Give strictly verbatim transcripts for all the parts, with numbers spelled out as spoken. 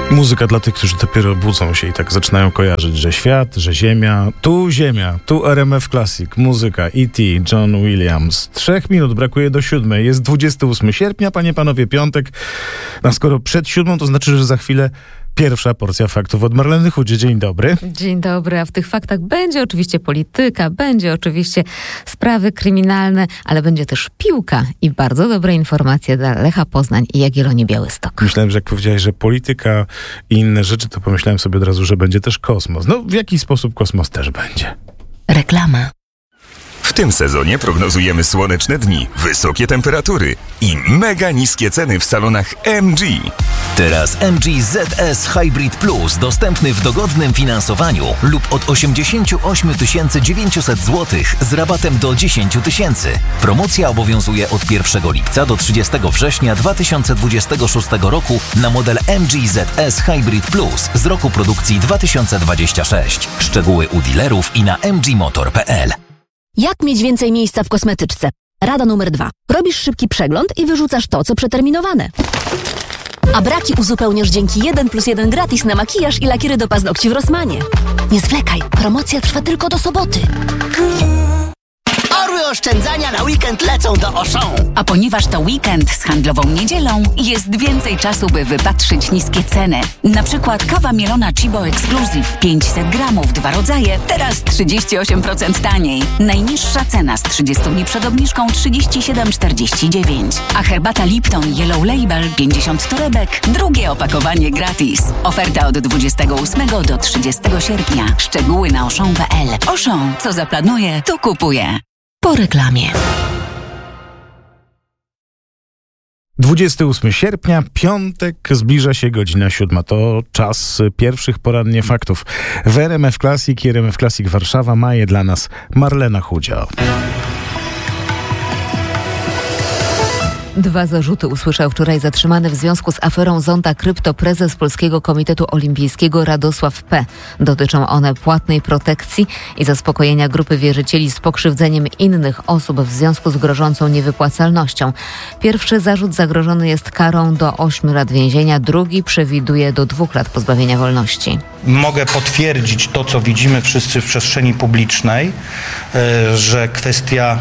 Muzyka dla tych, którzy dopiero budzą się i tak zaczynają kojarzyć, że świat, że ziemia, tu ziemia, tu R M F Classic, muzyka, E T, John Williams. Trzech minut brakuje do siódmej. Jest dwudziestego ósmego sierpnia, panie, panowie, piątek. A skoro przed siódmą, to znaczy, że za chwilę pierwsza porcja faktów od Marleny Chudzie. Dzień dobry. Dzień dobry, a w tych faktach będzie oczywiście polityka, będzie oczywiście sprawy kryminalne, ale będzie też piłka i bardzo dobre informacje dla Lecha Poznań i Jagiellonii Białystok. Myślałem, że jak powiedziałeś, że polityka i inne rzeczy, to pomyślałem sobie od razu, że będzie też kosmos. No, w jaki sposób kosmos też będzie? Reklama. W tym sezonie prognozujemy słoneczne dni, wysokie temperatury i mega niskie ceny w salonach M G. Teraz M G Z S Hybrid Plus dostępny w dogodnym finansowaniu lub od osiemdziesiąt osiem tysięcy dziewięćset złotych z rabatem do dziesięć tysięcy. Promocja obowiązuje od pierwszego lipca do trzydziestego września dwa tysiące dwudziestego szóstego roku na model M G Z S Hybrid Plus z roku produkcji dwa tysiące dwudziestego szóstego. Szczegóły u dealerów i na m g motor kropka p l. Jak mieć więcej miejsca w kosmetyczce? Rada numer dwa. Robisz szybki przegląd i wyrzucasz to, co przeterminowane. A braki uzupełniasz dzięki jeden plus jeden gratis na makijaż i lakiery do paznokci w Rossmanie. Nie zwlekaj, promocja trwa tylko do soboty. Orły oszczędzania na weekend lecą do Auchan. A ponieważ to weekend z handlową niedzielą, jest więcej czasu, by wypatrzyć niskie ceny. Na przykład kawa mielona Chibo Exclusive pięćset gramów, dwa rodzaje, teraz trzydzieści osiem procent taniej. Najniższa cena z trzydziestu dni przed obniżką trzydzieści siedem czterdzieści dziewięć. A herbata Lipton Yellow Label pięćdziesiąt torebek, drugie opakowanie gratis. Oferta od dwudziestego ósmego do trzydziestego sierpnia. Szczegóły na auchan kropka p l. Auchan, co zaplanuje, to kupuje. Po reklamie. dwudziestego ósmego sierpnia, piątek, zbliża się godzina siódma. To czas pierwszych porannie faktów. W R M F Classic i R M F Classic Warszawa ma je dla nas Marlena Chudzia. Dwa zarzuty usłyszał wczoraj zatrzymany w związku z aferą Zonda Krypto prezes Polskiego Komitetu Olimpijskiego Radosław P. Dotyczą one płatnej protekcji i zaspokojenia grupy wierzycieli z pokrzywdzeniem innych osób w związku z grożącą niewypłacalnością. Pierwszy zarzut zagrożony jest karą do ośmiu lat więzienia, drugi przewiduje do dwóch lat pozbawienia wolności. Mogę potwierdzić to, co widzimy wszyscy w przestrzeni publicznej, że kwestia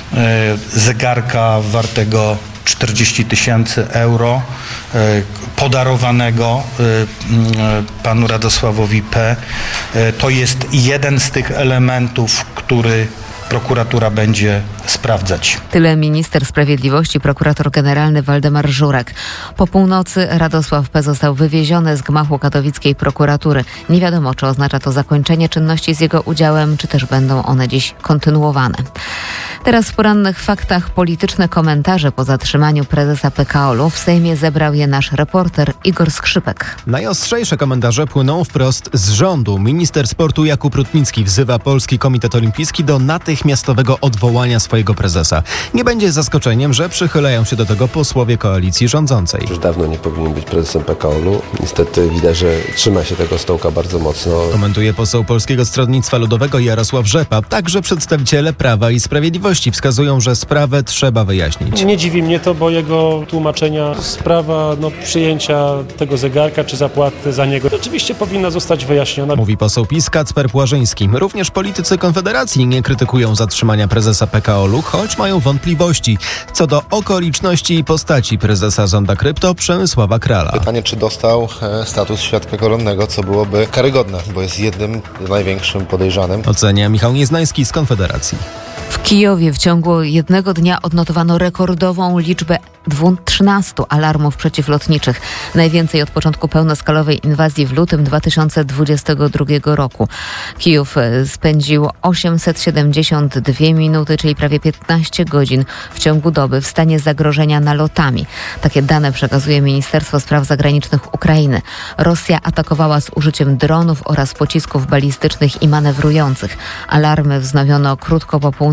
zegarka wartego czterdzieści tysięcy euro podarowanego panu Radosławowi P. To jest jeden z tych elementów, który prokuratura będzie sprawdzać. Tyle minister sprawiedliwości, prokurator generalny Waldemar Żurek. Po północy Radosław P. został wywieziony z gmachu katowickiej prokuratury. Nie wiadomo, czy oznacza to zakończenie czynności z jego udziałem, czy też będą one dziś kontynuowane. Teraz w porannych faktach polityczne komentarze po zatrzymaniu prezesa P K O L u. W Sejmie zebrał je nasz reporter Igor Skrzypek. Najostrzejsze komentarze płyną wprost z rządu. Minister sportu Jakub Rutnicki wzywa Polski Komitet Olimpijski do natychmiastowego odwołania swojego prezesa. Nie będzie zaskoczeniem, że przychylają się do tego posłowie koalicji rządzącej. Już dawno nie powinien być prezesem P K O L u. Niestety widać, że trzyma się tego stołka bardzo mocno. Komentuje poseł Polskiego Stronnictwa Ludowego Jarosław Rzepa. Także przedstawiciele Prawa i Sprawiedliwości wskazują, że sprawę trzeba wyjaśnić. Nie dziwi mnie to, bo jego tłumaczenia, sprawa no, przyjęcia tego zegarka czy zapłaty za niego oczywiście powinna zostać wyjaśniona. Mówi poseł PiS Kacper Płażyński. Również politycy Konfederacji nie krytykują zatrzymania prezesa P K O L u, choć mają wątpliwości co do okoliczności i postaci prezesa Zonda Krypto Przemysława Krala. Pytanie, czy dostał status świadka koronnego, co byłoby karygodne, bo jest jednym największym podejrzanym. Ocenia Michał Nieznański z Konfederacji. W Kijowie w ciągu jednego dnia odnotowano rekordową liczbę trzynastu alarmów przeciwlotniczych. Najwięcej od początku pełnoskalowej inwazji w lutym dwa tysiące dwudziestego drugiego roku. Kijów spędził osiemset siedemdziesiąt dwie minuty, czyli prawie piętnaście godzin w ciągu doby w stanie zagrożenia nalotami. Takie dane przekazuje Ministerstwo Spraw Zagranicznych Ukrainy. Rosja atakowała z użyciem dronów oraz pocisków balistycznych i manewrujących. Alarmy wznowiono krótko po północy.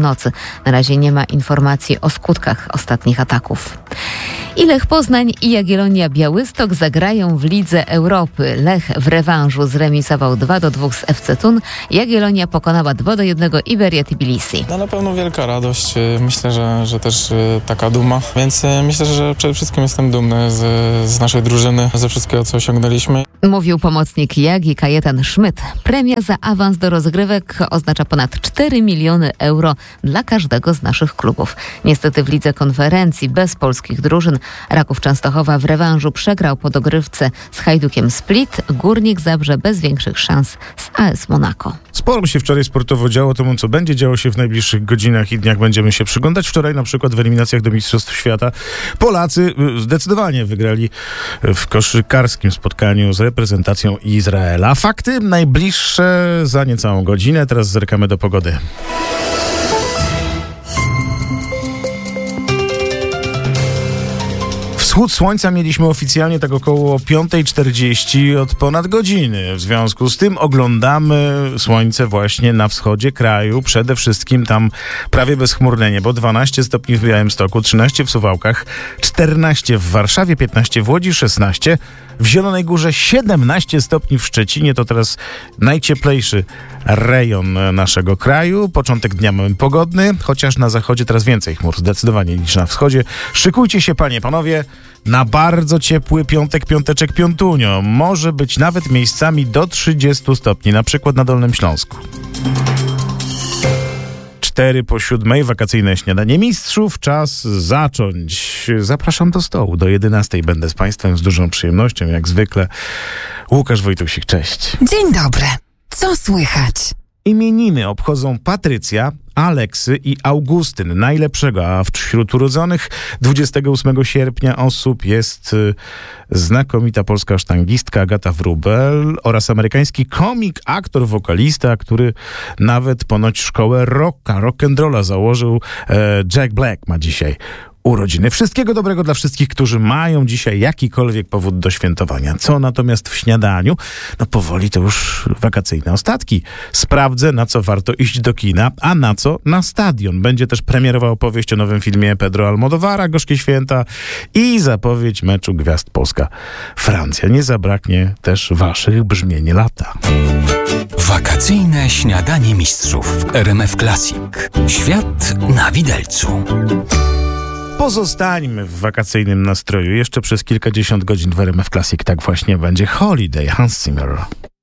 nocy. Na razie nie ma informacji o skutkach ostatnich ataków. I Lech Poznań i Jagiellonia Białystok zagrają w Lidze Europy. Lech w rewanżu zremisował dwa do dwóch z F C Thun. Jagiellonia pokonała dwa do jednego Iberia Tbilisi. No, na pewno wielka radość. Myślę, że, że też taka duma. Więc myślę, że przede wszystkim jestem dumny z, z naszej drużyny, ze wszystkiego, co osiągnęliśmy. Mówił pomocnik Jagi Kajetan Schmidt. Premia za awans do rozgrywek oznacza ponad cztery miliony euro dla każdego z naszych klubów. Niestety w Lidze Konferencji bez polskich drużyn Raków Częstochowa w rewanżu przegrał po dogrywce z Hajdukiem Split. Górnik Zabrze bez większych szans z A S Monaco. Sporo się wczoraj sportowo działo, temu co będzie działo się w najbliższych godzinach i dniach będziemy się przyglądać. Wczoraj na przykład w eliminacjach do Mistrzostw Świata Polacy zdecydowanie wygrali w koszykarskim spotkaniu z reprezentacją Izraela. Fakty najbliższe za niecałą godzinę. Teraz zerkamy do pogody. Wschód słońca mieliśmy oficjalnie tak około piąta czterdzieści od ponad godziny. W związku z tym oglądamy słońce właśnie na wschodzie kraju. Przede wszystkim tam prawie bezchmurne niebo. dwanaście stopni w Białymstoku, trzynaście w Suwałkach, czternaście w Warszawie, piętnaście w Łodzi, szesnaście w Zielonej Górze, siedemnaście stopni w Szczecinie. To teraz najcieplejszy rejon naszego kraju. Początek dnia mamy pogodny, chociaż na zachodzie teraz więcej chmur zdecydowanie niż na wschodzie. Szykujcie się, panie, panowie, na bardzo ciepły piątek, piąteczek, piątunio. Może być nawet miejscami do trzydziestu stopni, na przykład na Dolnym Śląsku. Cztery po siódmej, wakacyjne śniadanie mistrzów. Czas zacząć. Zapraszam do stołu. Do jedenastej będę z państwem z dużą przyjemnością, jak zwykle. Łukasz Wojtusik, cześć. Dzień dobry. Co słychać? Imieniny obchodzą Patrycja, Aleksy i Augustyn. Najlepszego, a wśród urodzonych dwudziestego ósmego sierpnia osób jest y, znakomita polska sztangistka Agata Wróbel oraz amerykański komik, aktor, wokalista, który nawet ponoć szkołę rocka, rock'n'rolla założył. E, Jack Black ma dzisiaj urodziny. Wszystkiego dobrego dla wszystkich, którzy mają dzisiaj jakikolwiek powód do świętowania. Co natomiast w śniadaniu? No powoli to już wakacyjne ostatki. Sprawdzę, na co warto iść do kina, a na co na stadion. Będzie też premierowa opowieść o nowym filmie Pedro Almodóvara, Gorzkie Święta i zapowiedź meczu Gwiazd Polska-Francja. Nie zabraknie też waszych brzmień lata. Wakacyjne śniadanie mistrzów w R M F Classic. Świat na widelcu. Pozostańmy w wakacyjnym nastroju. Jeszcze przez kilkadziesiąt godzin w R M F Classic tak właśnie będzie. Holiday, Hans Zimmer.